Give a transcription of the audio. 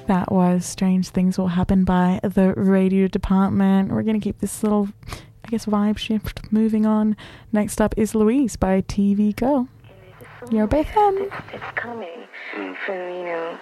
That was Strange Things Will Happen by the Radio Department. We're going to keep this little, I guess, vibe shift moving on. Next up is Louise by TV Go. You're BFM. It's coming from,